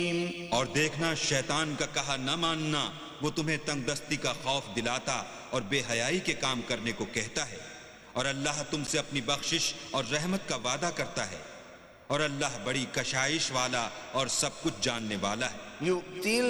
और देखना, शैतान का कहा न मानना वो तुम्हें तंगदस्ती का खौफ दिलाता और बेहयाई के काम करने को कहता है। और अल्लाह तुमसे अपनी बख्शिश और रहमत का वादा करता है, और अल्लाह बड़ी कशाइश वाला और सब कुछ जानने वाला है।